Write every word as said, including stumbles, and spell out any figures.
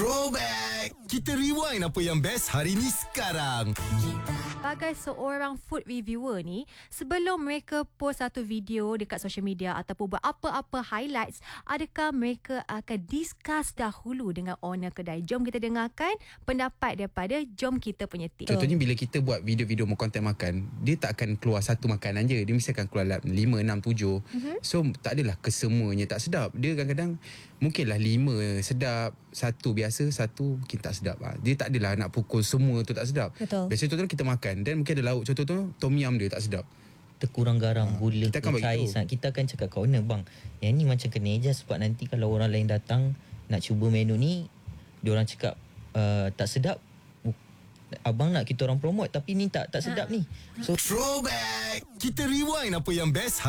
Throwback. Kita rewind apa yang best hari ni sekarang. Sebagai seorang food reviewer ni, sebelum mereka post satu video dekat social media ataupun buat apa-apa highlights, adakah mereka akan discuss dahulu dengan owner kedai? Jom kita dengarkan pendapat daripada Jom Kita punya tim. Contohnya bila kita buat video-video konten makan, dia tak akan keluar satu makanan je. Dia mesti akan keluar lima, enam, tujuh. Mm-hmm. So tak adalah kesemuanya tak sedap. Dia kadang-kadang mungkinlah lima sedap, satu biasa, satu mungkin tak sedap. Dia tak adalah nak pukul semua tu tak sedap. Betul. Biasa tu kita makan dan mungkin ada lauk, contoh tu tom yum dia tak sedap. Terkurang garam, ha, gula, kita akan cair sangat. Kita akan cakap kat owner, bang, yang ni macam kena adjust sebab nanti kalau orang lain datang nak cuba menu ni, diorang cakap uh, tak sedap. Abang nak kita orang promote tapi ni tak tak sedap ha. ni. So Throwback. Kita rewind apa yang best